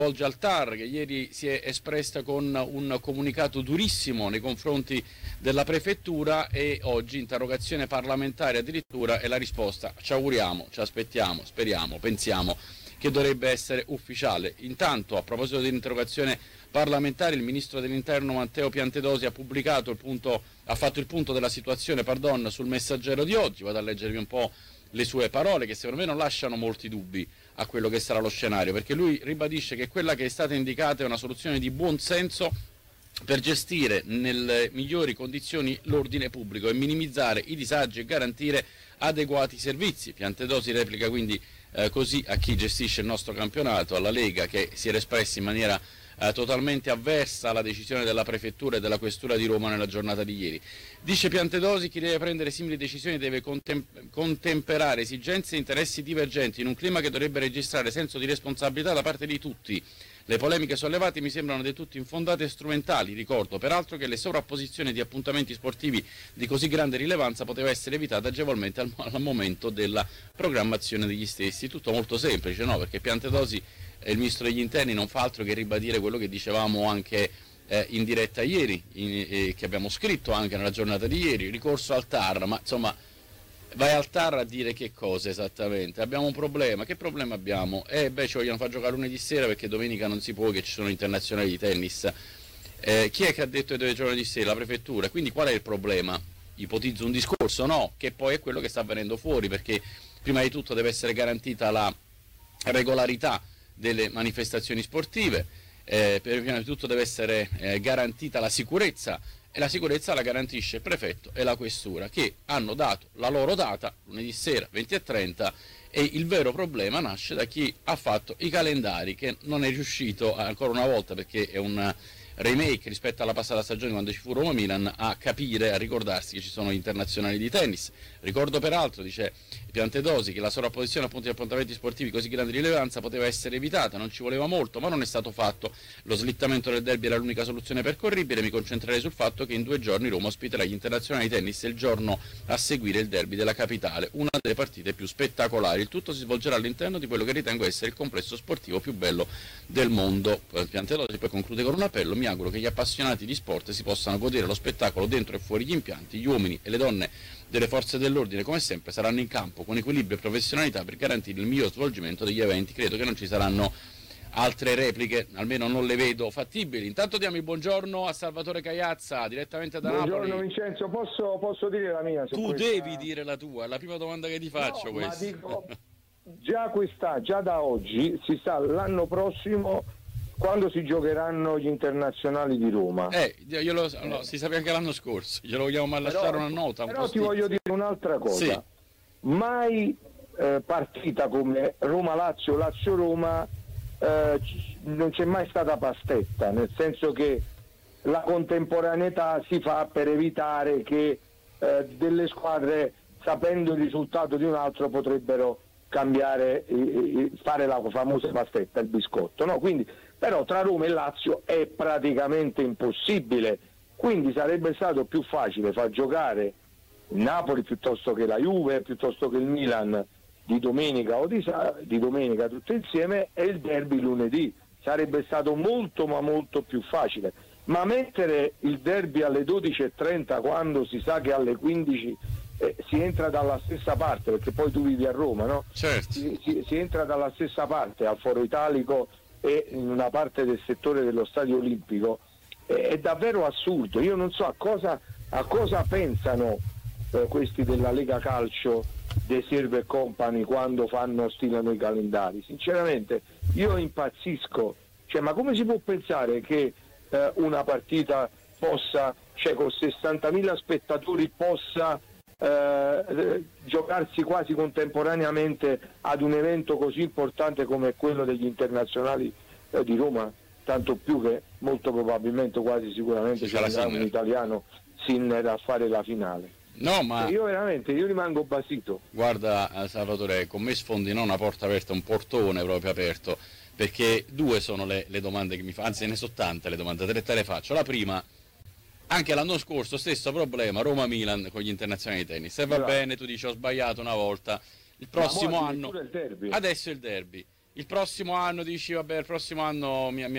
rivolge al TAR, che ieri si è espressa con un comunicato durissimo nei confronti della prefettura, e oggi interrogazione parlamentare addirittura, e la risposta: ci auguriamo, ci aspettiamo, speriamo, pensiamo che dovrebbe essere ufficiale. Intanto, a proposito dell'interrogazione parlamentare, il ministro dell'Interno Matteo Piantedosi ha fatto il punto della situazione sul Messaggero di oggi. Vado a leggervi un po' le sue parole, che secondo me non lasciano molti dubbi a quello che sarà lo scenario, perché lui ribadisce che quella che è stata indicata è una soluzione di buon senso per gestire nelle migliori condizioni l'ordine pubblico e minimizzare i disagi e garantire adeguati servizi. Piantedosi replica quindi così a chi gestisce il nostro campionato, alla Lega, che si era espressa in maniera totalmente avversa alla decisione della prefettura e della questura di Roma nella giornata di ieri. Dice Piantedosi: chi deve prendere simili decisioni deve contemperare esigenze e interessi divergenti in un clima che dovrebbe registrare senso di responsabilità da parte di tutti. Le polemiche sollevate mi sembrano del tutto infondate e strumentali. Ricordo peraltro che le sovrapposizioni di appuntamenti sportivi di così grande rilevanza poteva essere evitata agevolmente al momento della programmazione degli stessi. Tutto molto semplice, no? Perché Piantedosi, il ministro degli interni, non fa altro che ribadire quello che dicevamo anche in diretta ieri, che abbiamo scritto anche nella giornata di ieri: ricorso al TAR. Ma insomma, vai al TAR a dire che cosa esattamente? Abbiamo un problema. Che problema abbiamo? Ci vogliono far giocare lunedì sera perché domenica non si può, che ci sono internazionali di tennis. Chi è che ha detto che deve giocare lunedì sera? La prefettura. Quindi qual è il problema? Ipotizzo un discorso, no? Che poi è quello che sta venendo fuori, perché prima di tutto deve essere garantita la regolarità delle manifestazioni sportive, prima di tutto deve essere garantita la sicurezza, e la sicurezza la garantisce il prefetto e la questura, che hanno dato la loro data, lunedì sera 20:30, e il vero problema nasce da chi ha fatto i calendari, che non è riuscito ancora una volta, perché è un remake rispetto alla passata stagione quando ci fu Roma-Milan, a capire, a ricordarsi che ci sono internazionali di tennis. Ricordo peraltro, dice Piantedosi, che la sovrapposizione appunto di appuntamenti sportivi di così grande rilevanza poteva essere evitata, non ci voleva molto, ma non è stato fatto. Lo slittamento del derby era l'unica soluzione percorribile. Mi concentrerei sul fatto che in 2 giorni Roma ospiterà gli internazionali di tennis e il giorno a seguire il derby della capitale, una delle partite più spettacolari. Il tutto si svolgerà all'interno di quello che ritengo essere il complesso sportivo più bello del mondo. Piantedosi poi conclude con un appello: mi auguro che gli appassionati di sport si possano godere lo spettacolo dentro e fuori gli impianti. Gli uomini e le donne delle forze dell'ordine, come sempre, saranno in campo con equilibrio e professionalità per garantire il miglior svolgimento degli eventi. Credo che non ci saranno altre repliche, almeno non le vedo fattibili. Intanto diamo il buongiorno a Salvatore Cagliazza, direttamente da Napoli. Buongiorno Vincenzo, posso dire la mia? Tu devi dire la tua, è la prima domanda che ti faccio. No, questa. Ma dico, già da oggi si sa l'anno prossimo quando si giocheranno gli internazionali di Roma. Si sapeva anche l'anno scorso, glielo vogliamo lasciare una nota. Però ti voglio dire un'altra cosa. Sì. Mai partita come Roma-Lazio, Lazio-Roma non c'è mai stata pastetta, nel senso che la contemporaneità si fa per evitare che delle squadre, sapendo il risultato di un altro, potrebbero cambiare, fare la famosa pastetta, il biscotto, no? Quindi, però tra Roma e Lazio è praticamente impossibile, quindi sarebbe stato più facile far giocare il Napoli piuttosto che la Juve, piuttosto che il Milan di domenica o di domenica tutte insieme, e il derby lunedì. Sarebbe stato molto ma molto più facile, ma mettere il derby alle 12:30 quando si sa che alle 15 si entra dalla stessa parte, perché poi tu vivi a Roma, no? Certo. Si entra dalla stessa parte, al Foro Italico e in una parte del settore dello Stadio Olimpico, è davvero assurdo. Io non so a cosa pensano questi della Lega Calcio, De Serve e Company, quando stilano i calendari. Sinceramente io impazzisco, ma come si può pensare che una partita possa, con 60.000 spettatori, possa giocarsi quasi contemporaneamente ad un evento così importante come quello degli internazionali di Roma, tanto più che molto probabilmente, quasi sicuramente, ci sarà un italiano, Sinner, a fare la finale. No, ma io rimango basito. Guarda Salvatore, con me sfondi non una porta aperta, un portone proprio aperto, perché 2 sono le domande che mi fa, anzi ne sono tante le domande, 3 te le faccio. La prima: anche l'anno scorso stesso problema, Roma-Milan con gli internazionali di tennis, e va bene, tu dici ho sbagliato una volta, il prossimo anno, adesso il derby. il prossimo anno dici vabbè il prossimo anno mi